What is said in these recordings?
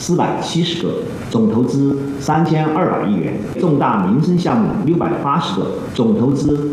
470个，总投资3200亿元；重大民生项目680个，总投资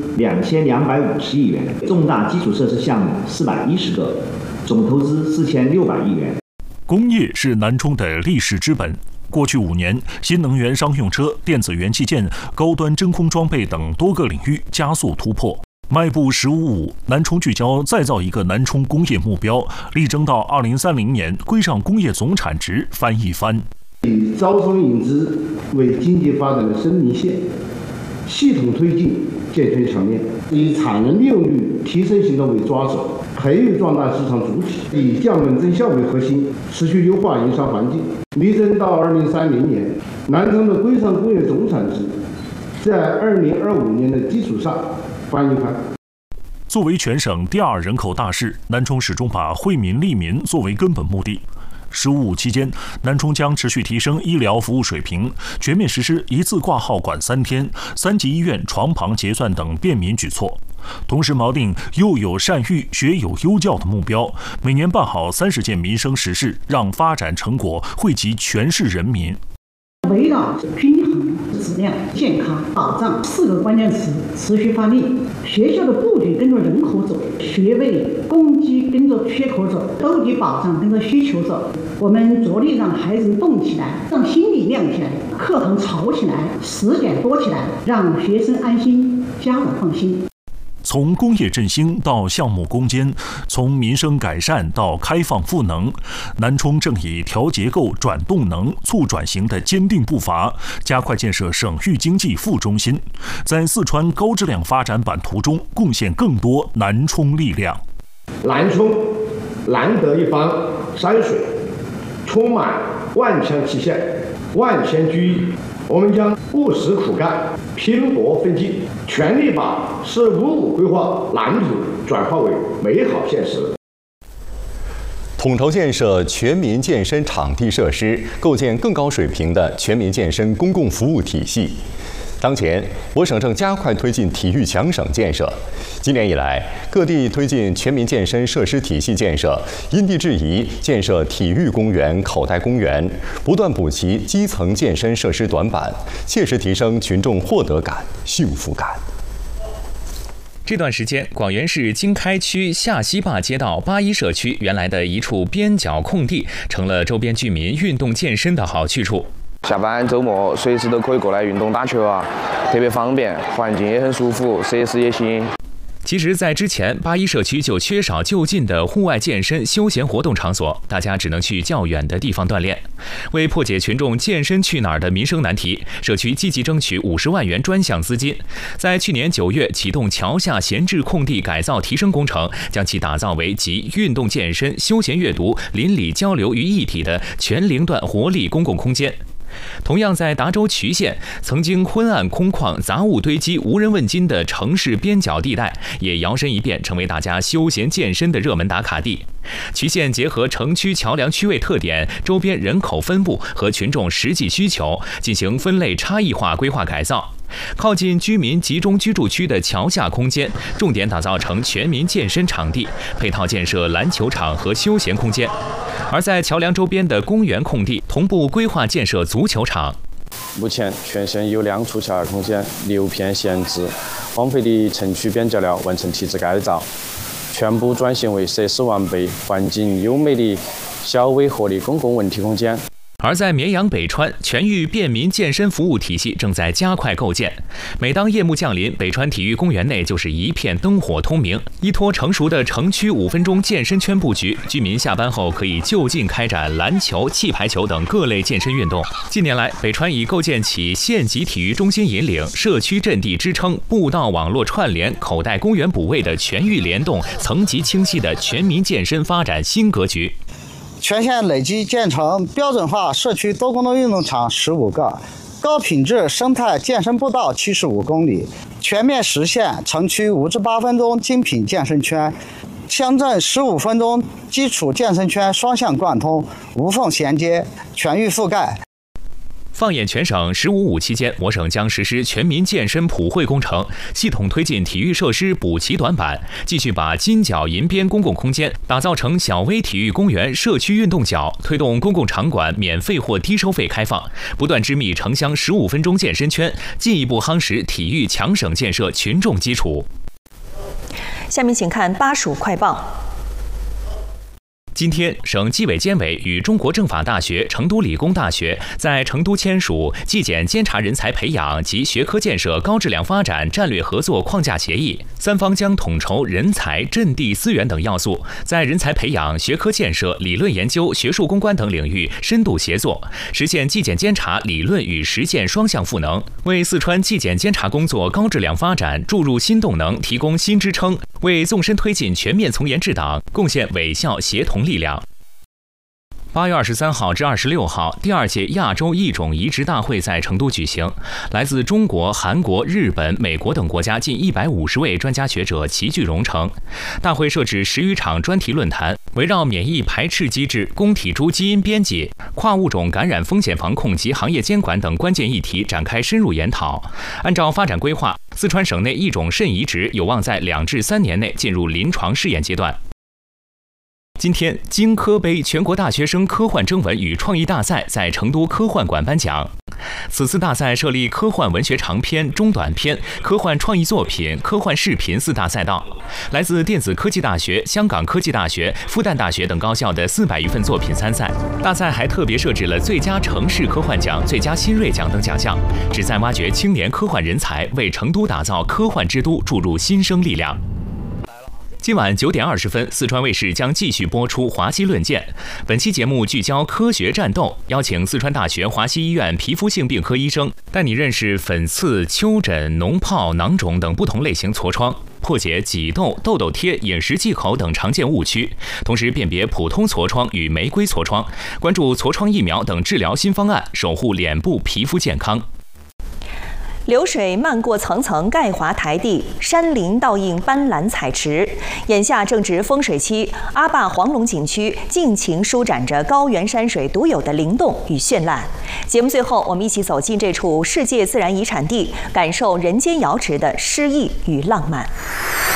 2250亿元；重大基础设施项目410个，总投资4600亿元。 工业是南充的历史之本。过去5年，新能源商用车、电子元器件、高端真空装备等多个领域加速突破。迈步1055，南充聚焦再造一个南充工业目标，力争到2030年规上工业总产值翻一番。 以招商引资为经济发展的生命线，系统推进健全强链，以产能利用率提升行动为抓手，培育壮大市场主体，以降本增效为核心，持续优化营商环境，力争到2030年，南充的规上工业总产值在2025年的基础上翻一番。 作为全省第2人口大市，南充始终把惠民利民作为根本目的。15期间，南充将持续提升医疗服务水平，全面实施一次挂号管3天、3级医院床旁结算等便民举措。同时锚定幼有善育、学有优教的目标，每年办好30件民生实事，让发展成果惠及全市人民。 围绕均衡、质量、健康、保障4个关键词持续发力。学校的布局跟着人口走，学位供给跟着缺口走，兜底保障跟着需求走。我们着力让孩子动起来，让心里亮起来，课堂吵起来，实践多起来，让学生安心，家长放心。 从工业振兴到项目攻坚，从民生改善到开放赋能，南充正以调结构、转动能、促转型的坚定步伐，加快建设省域经济副中心，在四川高质量发展版图中贡献更多南充力量。 南充难得一方山水，充满万强气象、万千居意。我们将务实苦干、拼搏奋进，全力把“1555”规划蓝图转化为美好现实。 统筹建设全民健身场地设施，构建更高水平的全民健身公共服务体系。当前，我省正加快推进体育强省建设。今年以来，各地推进全民健身设施体系建设，因地制宜建设体育公园、口袋公园，不断补齐基层健身设施短板，切实提升群众获得感、幸福感。 这段时间，广元市经开区下西坝街道81社区原来的一处边角空地，成了周边居民运动健身的好去处。 下班周末随时都可以过来运动打球啊，特别方便，环境也很舒服，设施也新。 其实，在之前81社区就缺少就近的户外健身休闲活动场所，大家只能去较远的地方锻炼。为破解群众健身去哪儿的民生难题，社区积极争取50万元专项资金，在去年9月启动桥下闲置空地改造提升工程，将其打造为集运动健身、休闲阅读、邻里交流于一体的全龄段活力公共空间。同样在达州渠县，曾经昏暗空旷、杂物堆积、无人问津的城市边角地带，也摇身一变成为大家休闲健身的热门打卡地。渠县结合城区桥梁区位特点、周边人口分布和群众实际需求，进行分类差异化规划改造。靠近居民集中居住区的桥下空间，重点打造成全民健身场地，配套建设篮球场和休闲空间。而在桥梁周边的公园空地，同步规划建设足球场。 目前全县有2处桥下空间，6片闲置荒废的城区边角料完成提质改造，全部转型为设施完备、环境优美的小微活力公共文体空间。 而在绵阳北川，全域便民健身服务体系正在加快构建。每当夜幕降临，北川体育公园内就是一片灯火通明。依托成熟的城区5分钟健身圈布局，居民下班后可以就近开展篮球、气排球等各类健身运动。近年来，北川已构建起县级体育中心引领、社区阵地支撑、步道网络串联、口袋公园补位的全域联动、层级清晰的全民健身发展新格局。 全县累计建成标准化社区多功能运动场15个，高品质生态健身步道75公里，全面实现城区5至8分钟精品健身圈，乡镇15分钟基础健身圈双向贯通，无缝衔接，全域覆盖。 放眼全省“15五”期间，我省将实施全民健身普惠工程，系统推进体育设施补齐短板，继续把金角银边公共空间打造成小微体育公园、社区运动角，推动公共场馆免费或低收费开放，不断织密城乡15分钟健身圈，进一步夯实体育强省建设群众基础。 下面请看巴蜀快报。 今天，省纪委监委与中国政法大学、成都理工大学在成都签署纪检监察人才培养及学科建设高质量发展战略合作框架协议，三方将统筹人才、阵地、资源等要素，在人才培养、学科建设、理论研究、学术攻关等领域深度协作，实现纪检监察理论与实践双向赋能，为四川纪检监察工作高质量发展注入新动能，提供新支撑，为纵深推进全面从严治党贡献伟效协同力量。8月23号至26号，第2届亚洲异种移植大会在成都举行，来自中国、韩国、日本、美国等国家近150位专家学者齐聚蓉城。大会设置10余场专题论坛，围绕免疫排斥机制、供体株基因编辑、跨物种感染风险防控及行业监管等关键议题展开深入研讨。按照发展规划，四川省内异种肾移植有望在2至3年内进入临床试验阶段。今天，金科杯全国大学生科幻征文与创意大赛在成都科幻馆颁奖。此次大赛设立科幻文学长篇、中短篇、科幻创意作品、科幻视频4大赛道。来自电子科技大学、香港科技大学、复旦大学等高校的400余份作品参赛。大赛还特别设置了最佳城市科幻奖、最佳新锐奖等奖项，旨在挖掘青年科幻人才，为成都打造科幻之都注入新生力量。今晚9点20分，四川卫视将继续播出《华西论剑》。本期节目聚焦科学战斗，邀请四川大学华西医院皮肤性病科医生带你认识粉刺、丘疹、脓疱、囊肿等不同类型痤疮，破解挤痘、痘痘贴、饮食忌口等常见误区，同时辨别普通痤疮与玫瑰痤疮，关注痤疮疫苗等治疗新方案，守护脸部皮肤健康。 流水漫过层层盖华台地，山林倒映斑斓彩池。眼下正值丰水期，阿坝黄龙景区尽情舒展着高原山水独有的灵动与绚烂。节目最后，我们一起走进这处世界自然遗产地，感受人间瑶池的诗意与浪漫。